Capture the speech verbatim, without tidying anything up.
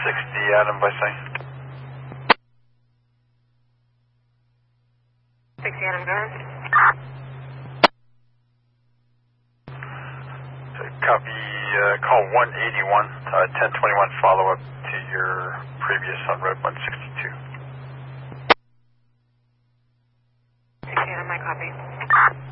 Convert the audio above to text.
sixty, Adam Visay. sixty, Adam, go ahead. Copy, uh, call one eighty-one, uh, ten twenty-one follow-up to your previous on Road one sixty-two. sixty, Adam, my copy.